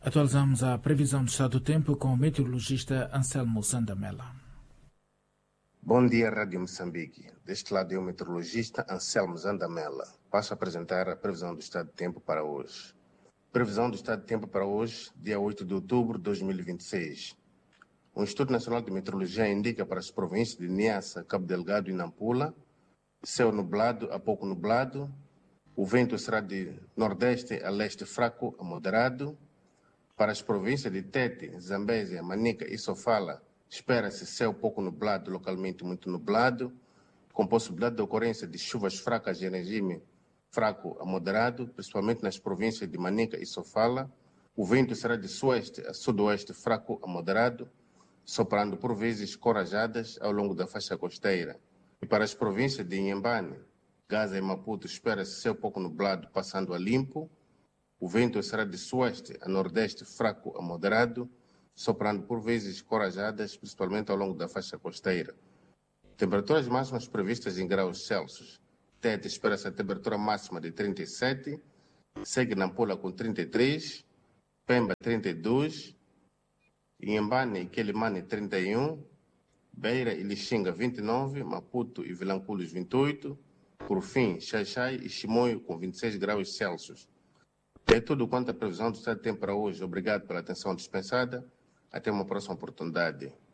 Atualizamos a previsão do estado do tempo com o meteorologista Anselmo Zandamela. Bom dia, Rádio Moçambique. Deste lado é o meteorologista Anselmo Zandamela. Passo a apresentar a previsão do estado de tempo para hoje. Previsão do estado de tempo para hoje, dia 8 de outubro de 2026. O Instituto Nacional de Meteorologia indica para as províncias de Niassa, Cabo Delgado e Nampula céu nublado a pouco nublado. O vento será de nordeste a leste fraco a moderado. Para as províncias de Tete, Zambésia, Manica e Sofala, espera-se céu pouco nublado, localmente muito nublado, com possibilidade de ocorrência de chuvas fracas de regime fraco a moderado, principalmente nas províncias de Manica e Sofala. O vento será de sueste a sudoeste fraco a moderado, soprando por vezes corajadas ao longo da faixa costeira. E para as províncias de Inhambane, Gaza e Maputo, espera-se céu pouco nublado, passando a limpo. O vento será de sueste a nordeste fraco a moderado, soprando por vezes corajadas, principalmente ao longo da faixa costeira. Temperaturas máximas previstas em graus Celsius. Tete espera-se a temperatura máxima de 37, segue Nampula com 33, Pemba 32, Inhambane e Quelimane 31, Beira e Lixinga 29, Maputo e Vilanculos 28, por fim, Xai-Xai e Chimoio com 26 graus Celsius. É tudo quanto a previsão do estado de tempo para hoje. Obrigado pela atenção dispensada. Até uma próxima oportunidade.